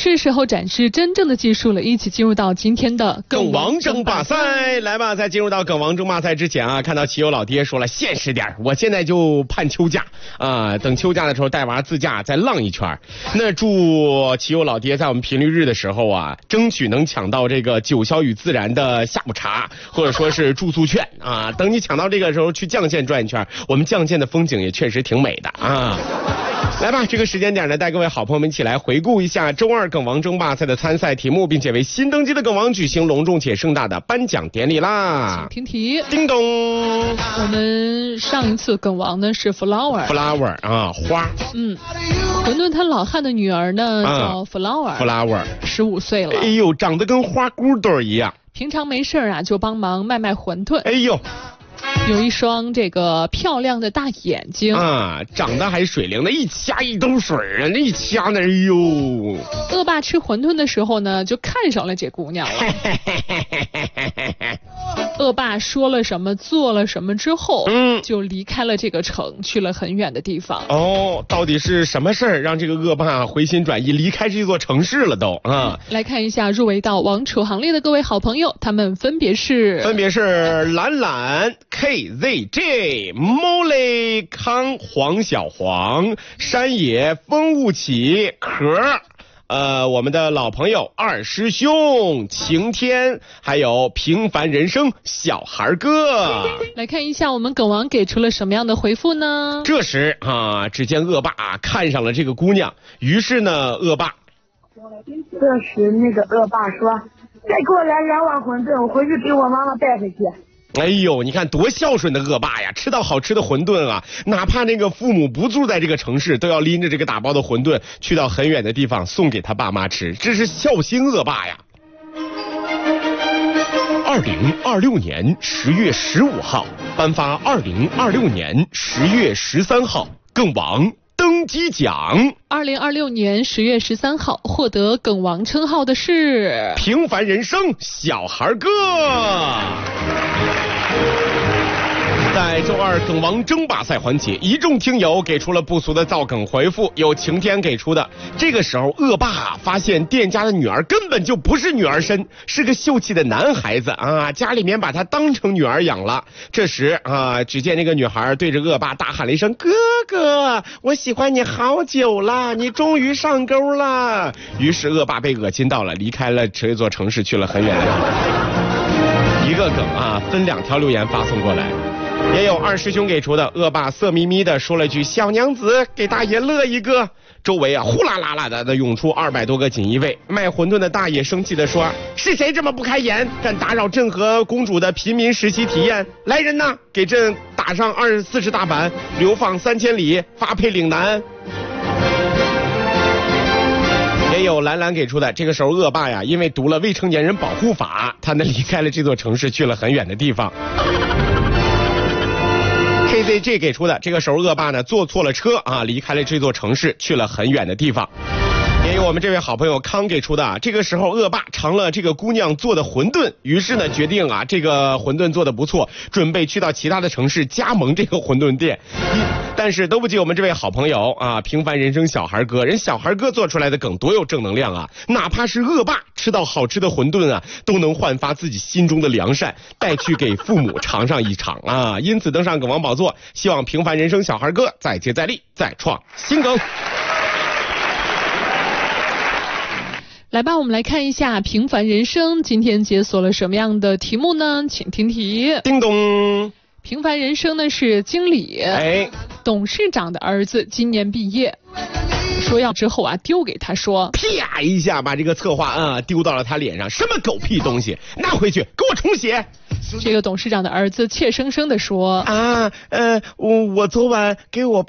是时候展示真正的技术了，一起进入到今天的梗王争霸赛。来吧，在进入到梗王争霸赛之前啊，看到骑友老爹说了现实点，我现在就盼秋假啊，等秋假的时候带娃自驾再浪一圈。那祝骑友老爹在我们频率日的时候啊，争取能抢到这个九霄与自然的下午茶，或者说是住宿券啊。等你抢到这个时候去绛县转一圈，我们绛县的风景也确实挺美的啊。来吧，这个时间点呢，带各位好朋友们一起来回顾一下周二梗王争霸赛的参赛题目，并且为新登基的梗王举行隆重且盛大的颁奖典礼啦！ 请听题， 叮咚。 我们上一次梗王呢是 flower 啊，花。 馄饨他老汉的女儿呢叫 flower 15岁了。 哎呦，长得跟花骨朵一样。 平常没事啊就帮忙卖馄饨。 哎呦。 有一双这个漂亮的大眼睛啊，长得还水灵的，一掐一兜水啊，那一掐那，哎呦！ 恶霸吃馄饨的时候呢，就看上了这姑娘了。恶霸说了什么，做了什么之后，就离开了这个城，去了很远的地方。 哦，到底是什么事儿让这个恶霸回心转意，离开这座城市了都啊？ 来看一下入围到王储行列的各位好朋友，他们分别是懒懒、KZJ、Molly、康、黄小黄、山野、风雾起、壳。我们的老朋友二师兄晴天，还有平凡人生小孩哥。 来看一下我们梗王给出了什么样的回复呢？ 这时啊，只见恶霸看上了这个姑娘，于是呢，恶霸那个恶霸说：“再给我来2碗馄饨，我回去给我妈妈带回去。” 哎呦，你看多孝顺的恶霸呀！吃到好吃的馄饨啊，哪怕那个父母不住在这个城市，都要拎着这个打包的馄饨去到很远的地方送给他爸妈吃，这是孝心恶霸呀。2026年10月15号颁发2026年10月13号梗王登基奖。 2026年10月13号获得梗王称号的是平凡人生小孩哥。在周二梗王争霸赛环节，一众听友给出了不俗的造梗回复，有晴天给出的。这个时候，恶霸发现店家的女儿根本就不是女儿身，是个秀气的男孩子啊，家里面把她当成女儿养了。这时啊，只见那个女孩对着恶霸大喊了一声：“哥哥，我喜欢你好久了，你终于上钩了。”于是恶霸被恶心到了，离开了这座城市，去了很远的地方。一个梗啊，分2条留言发送过来。也有二师兄给出的，恶霸色眯眯的说了句：“小娘子，给大爷乐一个。”周围啊呼啦啦啦的涌出200多个锦衣卫。卖馄饨的大爷生气的说：“是谁这么不开眼，敢打扰朕和公主的平民实习体验？来人呐，给朕打上20-40大板，流放3000里，发配岭南。”也有蓝蓝给出的，这个时候恶霸呀，因为读了未成年人保护法，他呢离开了这座城市，去了很远的地方。KZJ 给出的，这个时候恶霸呢坐错了车啊，离开了这座城市，去了很远的地方。也有我们这位好朋友康给出的，这个时候恶霸尝了这个姑娘做的馄饨，于是呢决定啊，这个馄饨做的不错，准备去到其他的城市加盟这个馄饨店。但是都不及我们这位好朋友啊，平凡人生小孩哥，人小孩哥做出来的梗多有正能量啊！哪怕是恶霸吃到好吃的馄饨啊，都能焕发自己心中的良善，带去给父母尝上一场啊！因此登上梗王宝座，希望平凡人生小孩哥再接再厉，再创新梗。 来吧，我们来看一下平凡人生今天解锁了什么样的题目呢？请听题。 叮咚。 平凡人生呢是经理，董事长的儿子今年毕业，说要之后啊丢给他，说啪一下把这个策划丢到了他脸上，什么狗屁东西，拿回去给我重写。 这个董事长的儿子怯生生地说：“ 我昨晚给我爸